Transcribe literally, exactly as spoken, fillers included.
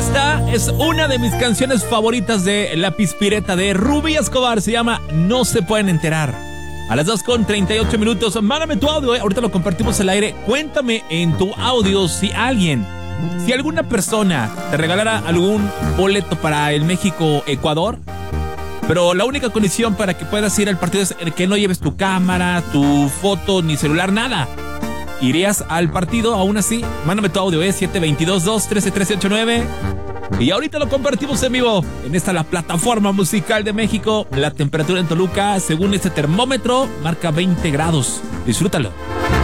Esta es una de mis canciones favoritas de La Pispireta de Rubí Escobar. Se llama No se pueden enterar. A las dos con treinta y ocho minutos. Mándame tu audio, eh. Ahorita lo compartimos al aire. Cuéntame en tu audio si alguien, si alguna persona te regalara algún boleto para el México-Ecuador, pero la única condición para que puedas ir al partido es que no lleves tu cámara, tu foto, ni celular, nada. ¿Irías al partido aún así? Mándame tu audio, ¿eh? siete dos dos, dos uno tres, uno tres ocho nueve. Y ahorita lo compartimos en vivo en esta la plataforma musical de México. La temperatura en Toluca, según este termómetro, marca veinte grados. Disfrútalo.